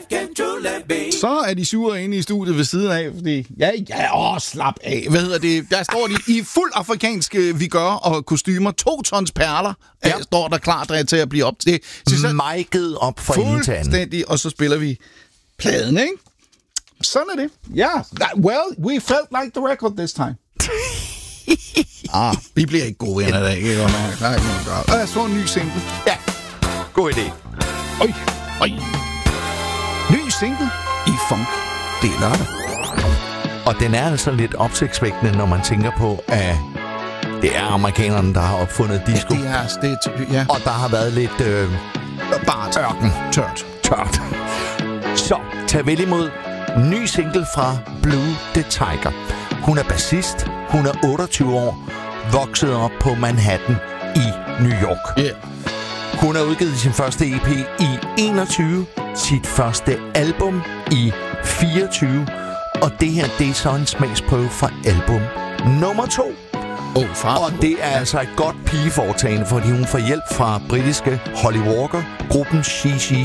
Så er de sure inde i studiet ved siden af, fordi slap af. Hvad hedder det? Der står de i fuld afrikansk vigør og kostymer. 2 tons perler står der klar til at blive op til. Mic'et op for enden til anden. Fuldstændig, og så spiller vi pladen, ikke? Sådan er det. Ja, well, we felt like the record this time. Vi bliver ikke gode venner i dag, ikke? Lad os få en ny single. Ja, god idé. Oj. Ny single i funk. Det er lørdag. Og den er altså lidt opsigtsvækkende, når man tænker på, at det er amerikanerne, der har opfundet disco. Ja. Og der har været lidt Bart. ørken. Tørt. Så tag vel imod ny single fra Blue the Tiger. Hun er bassist. Hun er 28 år. Vokset op på Manhattan i New York. Yeah. Hun har udgivet sin første EP i 21, sit første album i 24, og det her, det er så en smagsprøve fra album nummer 2. Og det er altså et godt pigeforetagende, fordi hun får hjælp fra britiske Holly Walker, gruppen She